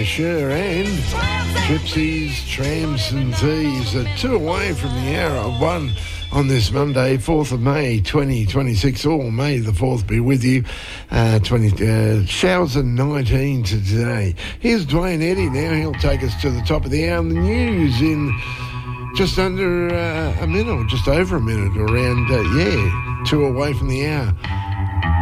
Sure and Gypsies, Tramps and Thieves are 2 away from the hour of 1 on this Monday, 4th of May 2026. All May the 4th be with you. Showers of 19 today. Here's Dwayne Eddy now. He'll take us to the top of the hour. The news in just under a minute, or just over a minute, around, 2 away from the hour.